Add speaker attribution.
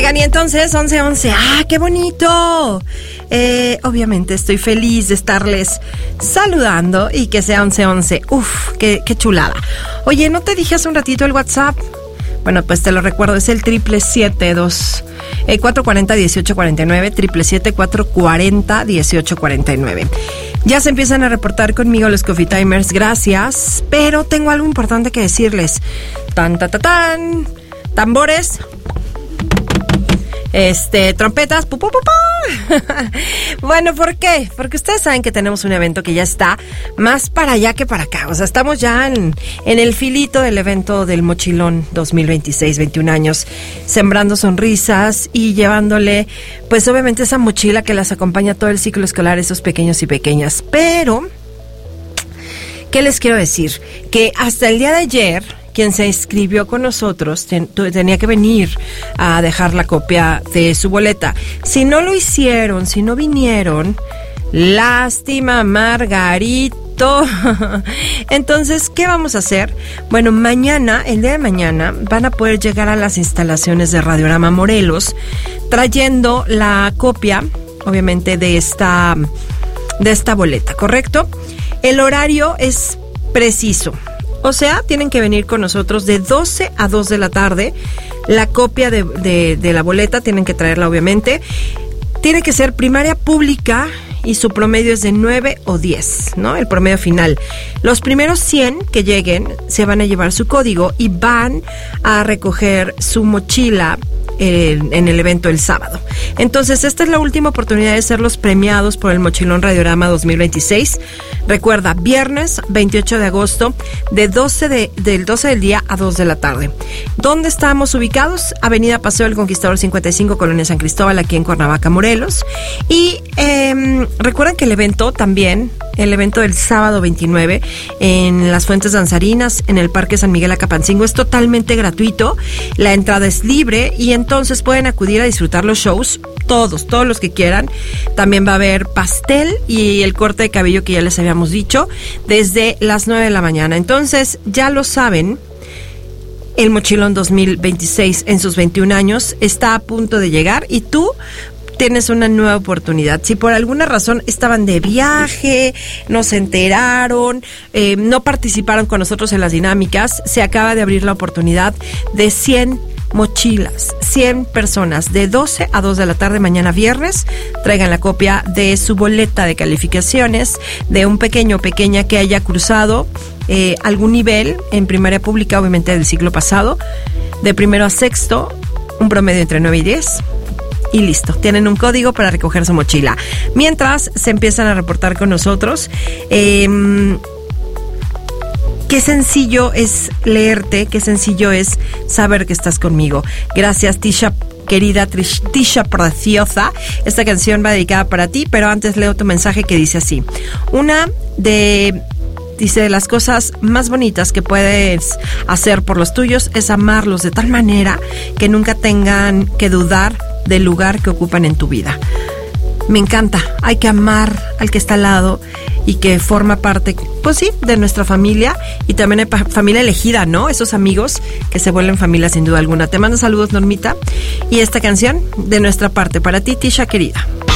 Speaker 1: Oigan, y entonces 11:11. ¡Ah, qué bonito! Obviamente estoy feliz de estarles saludando y que sea 11:11. Uf, qué chulada. Oye, ¿no te dije hace un ratito el WhatsApp? Bueno, pues te lo recuerdo, es el 440-1849, 777-440-1849. Ya se empiezan a reportar conmigo los Coffee Timers, gracias, pero tengo algo importante que decirles. Tambores, trompetas, Bueno, ¿por qué? Porque ustedes saben que tenemos un evento que ya está más para allá que para acá. O sea, estamos ya en el filito del evento del Mochilón 2026, 21 años, sembrando sonrisas y llevándole, pues obviamente esa mochila que las acompaña todo el ciclo escolar, esos pequeños y pequeñas. Pero, ¿qué les quiero decir? Que hasta el día de ayer, quien se inscribió con nosotros tenía que venir a dejar la copia de su boleta. Si no lo hicieron, si no vinieron, lástima, Margarito. Entonces, ¿qué vamos a hacer? Bueno, el día de mañana, van a poder llegar a las instalaciones de Radiorama Morelos, trayendo la copia, obviamente, de esta boleta, ¿correcto? El horario es preciso. O sea, tienen que venir con nosotros de 12 a 2 de la tarde. La copia de la boleta tienen que traerla, obviamente. Tiene que ser primaria pública y su promedio es de 9 o 10, ¿no? El promedio final. Los primeros 100 que lleguen se van a llevar su código y van a recoger su mochila en el evento el sábado. Entonces, esta es la última oportunidad de ser los premiados por el Mochilón Radiorama 2026. Recuerda, viernes 28 de agosto, del 12 del día a 2 de la tarde. ¿Dónde estamos ubicados? Avenida Paseo del Conquistador 55, Colonia San Cristóbal, aquí en Cuernavaca, Morelos. Y recuerden que el evento del sábado 29, en las Fuentes Danzarinas, en el Parque San Miguel Acapancingo, es totalmente gratuito. La entrada es libre y entonces pueden acudir a disfrutar los shows, todos los que quieran. También va a haber pastel y el corte de cabello que ya les habíamos dicho, desde las 9 de la mañana. Entonces, ya lo saben, el Mochilón 2026 en sus 21 años está a punto de llegar y tú tienes una nueva oportunidad. Si por alguna razón estaban de viaje, no se enteraron, no participaron con nosotros en las dinámicas, se acaba de abrir la oportunidad de 100 mochilas, 100 personas, de 12 a 2 de la tarde mañana viernes. Traigan la copia de su boleta de calificaciones, de un pequeño o pequeña que haya cruzado algún nivel en primaria pública, obviamente del ciclo pasado, de primero a sexto, un promedio entre 9 y 10. Y listo, tienen un código para recoger su mochila. Mientras se empiezan a reportar con nosotros, qué sencillo es leerte, qué sencillo es saber que estás conmigo. Gracias, Tisha, querida Tisha preciosa. Esta canción va dedicada para ti, pero antes leo tu mensaje que dice así. Dice, de las cosas más bonitas que puedes hacer por los tuyos es amarlos de tal manera que nunca tengan que dudar del lugar que ocupan en tu vida. Me encanta, hay que amar al que está al lado y que forma parte, pues sí, de nuestra familia, y también hay familia elegida, ¿no? Esos amigos que se vuelven familia sin duda alguna. Te mando saludos, Normita, y esta canción de nuestra parte para ti, Tisha querida.